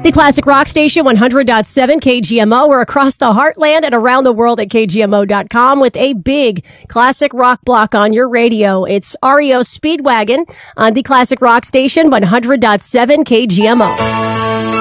The Classic Rock Station, 100.7 KGMO. We're across the heartland and around the world at KGMO.com with a big classic rock block on your radio. It's REO Speedwagon on the Classic Rock Station, 100.7 KGMO.